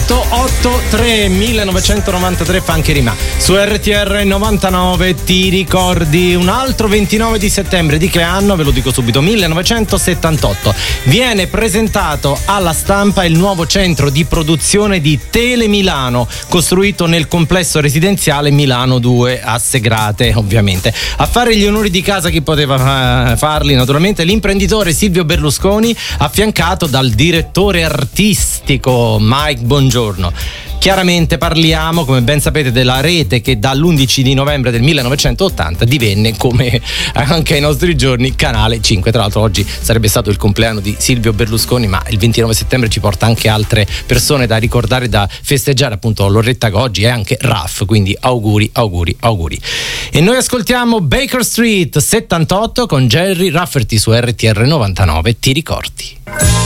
883 1993 fa anche rima. Su RTR 99 ti ricordi un altro 29 di settembre di che anno? Ve lo dico subito, 1978. Viene presentato alla stampa il nuovo centro di produzione di Tele Milano, costruito nel complesso residenziale Milano 2 a Segrate, ovviamente. A fare gli onori di casa chi poteva farli, naturalmente l'imprenditore Silvio Berlusconi, affiancato dal direttore artistico Mike Bongiorno. Chiaramente parliamo, come ben sapete, della rete che dall'11 di novembre del 1980 divenne, come anche ai nostri giorni, Canale 5. Tra l'altro oggi sarebbe stato il compleanno di Silvio Berlusconi, ma il 29 settembre ci porta anche altre persone da ricordare, da festeggiare, appunto Loretta Goggi e anche Raff, quindi auguri. E noi ascoltiamo Baker Street 78 con Jerry Rafferty su RTR 99, ti ricordi?